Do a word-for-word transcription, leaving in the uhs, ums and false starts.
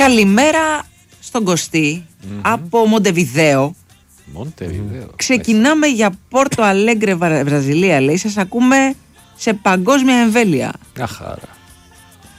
Καλημέρα στον Κωστή mm-hmm. από Μοντεβιδέο. Μοντεβιδέο. Ξεκινάμε για Πόρτο Αλέγκρε, Βραζιλία. Λέει, σας ακούμε σε παγκόσμια εμβέλεια. Αχάρα.